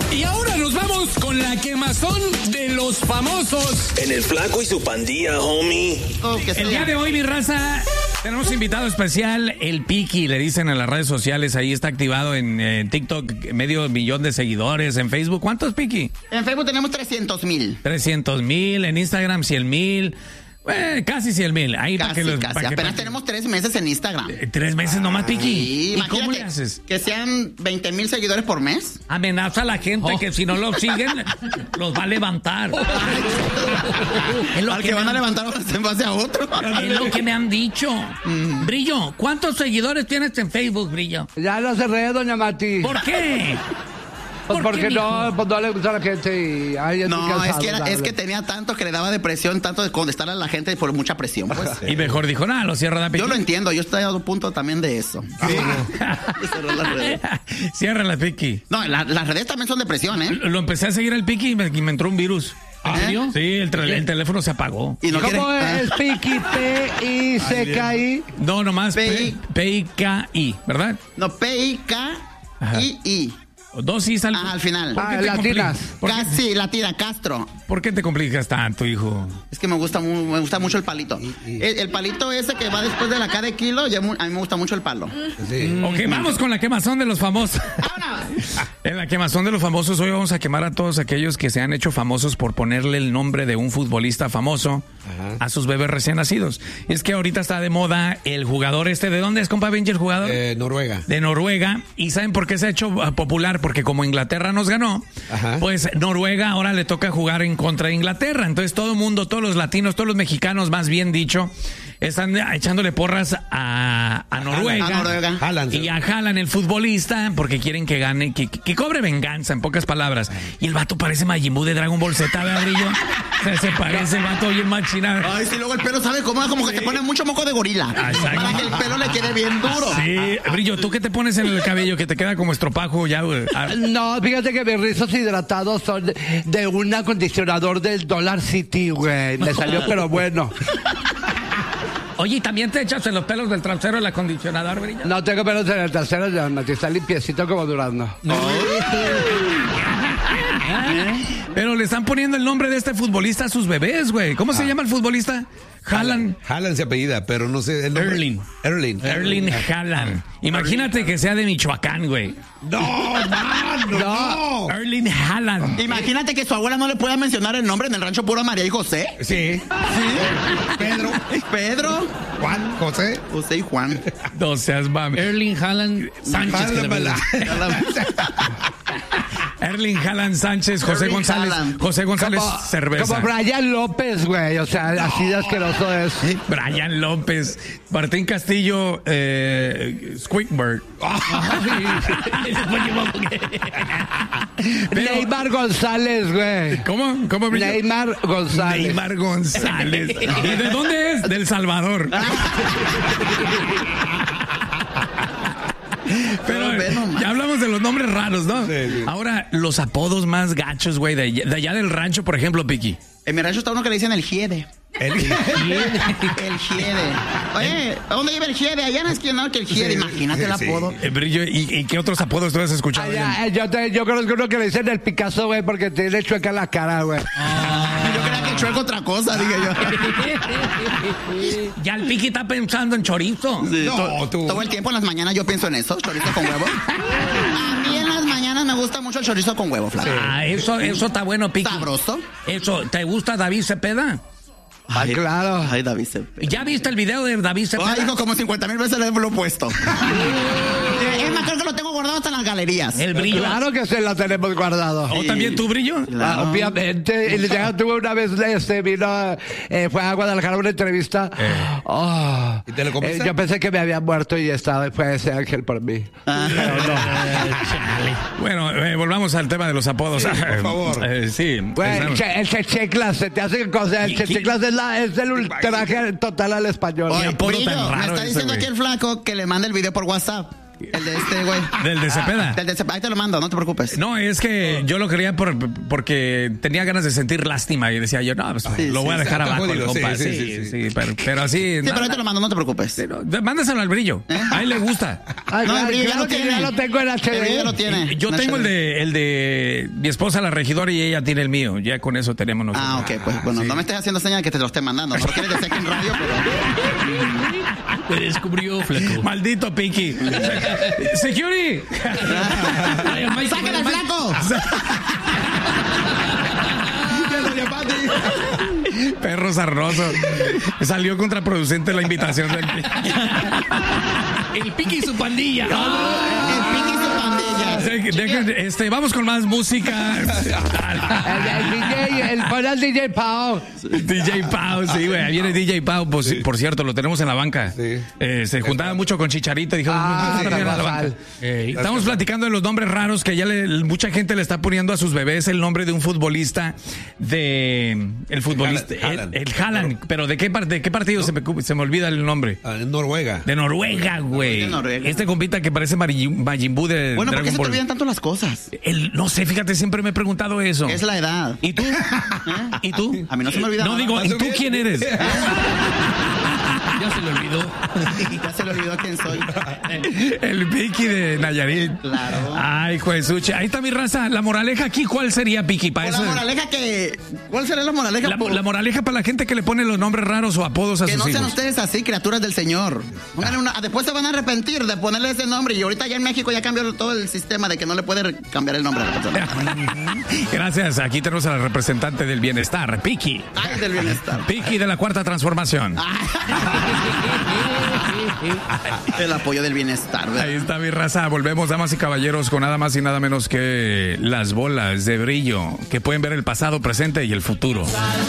Y ahora nos vamos con la quemazón de los famosos. En el Flaco y su pandilla, homie. El día de hoy, mi raza, tenemos invitado especial, el Piqui, le dicen en las redes sociales. Ahí está activado en TikTok, 500,000 de seguidores. En Facebook, ¿cuántos, Piqui? En Facebook tenemos 300,000. 300,000, en Instagram 100,000. Casi 100,000. Ahí Casi. Apenas tenemos 3 meses en Instagram. 3 meses nomás, Piqui. Sí, ¿Y cómo le haces? Que sean 20,000 seguidores por mes. Amenaza a la gente que si no lo siguen, los va a levantar. Es lo Al que van a levantar en base a otro. Es lo que me han dicho. Brillo, ¿cuántos seguidores tienes en Facebook, Brillo? Ya lo cerré, doña Mati. ¿Por qué? Pues porque no le gusta a la gente y ay, no, es que tenía tanto que le daba depresión, tanto de contestar a la gente por mucha presión. Pues. Y mejor dijo, nada, lo cierra la Piqui. Yo lo entiendo, yo estoy a un punto también de eso. Sí. Cierra la Piqui. No, las redes también son depresión, ¿eh? Lo empecé a seguir al Piqui y me entró un virus. ¿En serio? Sí, el teléfono se apagó. ¿Y no ¿Cómo es Piqui? P-I-C-K-I. No, nomás P-I-K-I, ¿verdad? No, P-I-K-I-I. 2 I's al final. Latinas. Casi, latina, Castro. ¿Por qué te complicas tanto, hijo? Es que me gusta mucho el palito. El palito ese que va después de la K de kilo, a mí me gusta mucho el palo. Sí. Ok, vamos con la quemazón de los famosos. En la quemazón de los famosos, hoy vamos a quemar a todos aquellos que se han hecho famosos por ponerle el nombre de un futbolista famoso a sus bebés recién nacidos. Es que ahorita está de moda el jugador ¿de dónde es, compa Benji, el jugador? Noruega. De Noruega. ¿Y saben por qué se ha hecho popular? Porque como Inglaterra nos ganó, pues Noruega ahora le toca jugar en contra de Inglaterra. Entonces todo el mundo, todos los latinos, todos los mexicanos, más bien dicho, están echándole porras a Noruega. Haaland. Y a Haaland, el futbolista, porque quieren que gane, que cobre venganza, en pocas palabras. Y el vato parece Majin Buu de Dragon Ball Z, ¿verdad, Brillo? Se parece el vato bien machina. Ay, sí, luego el pelo, ¿sabe cómo? Como que te pone mucho moco de gorila. Para que el pelo le quede bien duro. Sí, Brillo, ¿tú qué te pones en el cabello que te queda como estropajo ya, güey? No, fíjate que mis rizos hidratados son de un acondicionador del Dollar City, güey. Me salió, pero bueno. Oye, ¿y también te echas en los pelos del trasero el acondicionador, Brillo? No tengo pelos en el trasero, ya, Mati, está limpiecito como Durazno. Pero le están poniendo el nombre de este futbolista a sus bebés, güey. ¿Cómo se llama el futbolista? Haaland. Haaland se apellida, pero no sé el nombre. Erling Haaland. Imagínate que sea de Michoacán, güey. No. Erling Haaland. Imagínate que su abuela no le pueda mencionar el nombre en el rancho puro María y José. Sí. Pedro. Juan, José y Juan. No seas mami. Erling Haaland Sánchez. Erling Haaland Sánchez, José González Cerveza. Como Brian López, güey. O sea, así de asqueroso es. Brian López. Martín Castillo, Squidward. Neymar González, güey. ¿Cómo? Neymar González. ¿Y de dónde es? Del Salvador. Pero ya hablamos de los nombres raros, ¿no? Sí. Ahora, los apodos más gachos, güey, de allá del rancho, por ejemplo, Piqui. En mi rancho está uno que le dicen el Giede. El Giede. Oye, ¿a dónde iba el Giede? Allá en la esquina, que el Giede. Imagínate el apodo. Brillo, ¿y qué otros apodos tú has escuchado? Yo conozco uno que le dicen el Picasso, güey, porque tiene chueca la cara, güey. Yo creía que chueco otra cosa, dije yo. Ya el Piqui está pensando en chorizo. Sí, todo el tiempo en las mañanas yo pienso en eso, chorizo con huevo. A mí en las mañanas me gusta mucho el chorizo con huevo, Flaco. Eso está bueno, Piqui. Sabroso. Eso, ¿te gusta David Cepeda? Ay, claro. Ay, David Cepeda. ¿Ya viste el video de David Cepeda? Ay, hijo, como 50,000 veces lo he puesto. Es más, creo que lo tengo guardado hasta en las galerías. El Brillo. Claro que se lo tenemos guardado. ¿O también tú, Brillo? Claro. Obviamente. Ya tuve una vez, vino, fue a Guadalajara a una entrevista. ¿Y te lo comiste? Yo pensé que me había muerto y fue ese ángel por mí. Bueno, volvamos al tema de los apodos. Sí, por favor. Sí. Bueno, el checheclas, se te hace cosa. El checheclas es el ultraje total al español. Oye, Brillo, me está diciendo aquí el Flaco que le mande el video por WhatsApp. El de este, güey. Del de Cepeda. Ahí te lo mando, no te preocupes. No, es que yo lo quería porque tenía ganas de sentir lástima y decía yo, no, pues lo voy a dejar abajo, el compa. Sí, pero así. Sí, pero ahí te lo mando, no te preocupes. Mándaselo al Brillo. A él le gusta. No, el Brillo ya lo tiene. Ya lo tengo en El Brillo ya lo HD. tiene. Yo tengo el de mi esposa, la regidora, y ella tiene el mío. Ya con eso tenemos nosotros. Ah, ok, pues bueno, no me estés haciendo señal que te lo esté mandando. No lo quieres decir aquí en radio, pero... Te descubrió, flaco. Maldito Pinky. Security. ¡Sácale al flaco! Perro sarnoso. Salió contraproducente la invitación del El Piqui y su pandilla. El Piqui y su pandilla. Vamos con más música. El DJ Pau. DJ Pau, sí, güey. Ahí viene DJ Pau. Por cierto, lo tenemos en la banca. Sí. Se juntaba mucho con Chicharito. Dijo, estamos platicando de los nombres raros que ya mucha gente le está poniendo a sus bebés el nombre de un futbolista el futbolista, el Haaland. Pero ¿de qué partido? ¿No? Se me olvida el nombre. En Noruega. De Noruega, güey. Este compita que parece Majin Buu de Bueno, ¿por qué Dragon se te Ball. olvidan tanto las cosas? No sé, fíjate, siempre me he preguntado eso. Es la edad. ¿Y tú? ¿Y tú? A mí no se me olvida No, nada. digo, ¿y tú quién eres? Ya se le olvidó. Ya se le olvidó quién soy. El Piki de Nayarit. Claro. Ay, juezuche. Ahí está mi raza. La moraleja aquí, ¿cuál sería, Piki? Para O eso. la moraleja que... ¿Cuál será la moraleja? La moraleja para la gente que le pone los nombres raros o apodos a Que sus no sean hijos. ustedes así, criaturas del Señor. Pónganle después se van a arrepentir de ponerle ese nombre. Y ahorita ya en México ya cambió todo el sistema de que no le puede cambiar el nombre a la persona. Gracias. Aquí tenemos a la representante del bienestar, Piki. Ay, del bienestar. Piki de la Cuarta Transformación. El apoyo del bienestar, ¿verdad? Ahí está mi raza. Volvemos, damas y caballeros, con nada más y nada menos que las bolas de brillo que pueden ver el pasado, presente y el futuro.